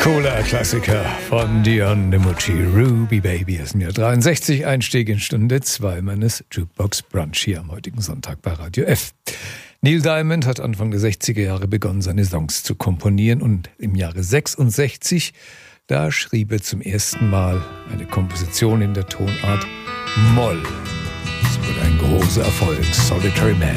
Cola-Klassiker von Dion DiMucci, Ruby Baby ist im Jahr 63, Einstieg in Stunde 2 meines Jukebox Brunch hier am heutigen Sonntag bei Radio F. Neil Diamond hat Anfang der 60er Jahre begonnen, seine Songs zu komponieren und im Jahre 66, da schrieb er zum ersten Mal eine Komposition in der Tonart Moll. Es wurde ein großer Erfolg, Solitary Man.